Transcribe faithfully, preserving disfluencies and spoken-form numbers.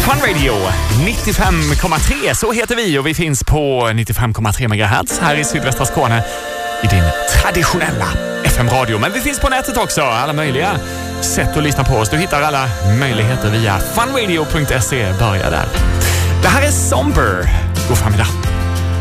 Fun Radio nittiofem komma tre, så heter vi och vi finns på nittiofem komma tre megahertz här i sydvästra Skåne i din traditionella F M-radio. Men vi finns på nätet också, alla möjliga sätt att lyssna på oss. Du hittar alla möjligheter via funradio punkt se. Börja där. Det här är Somber. God förmiddag.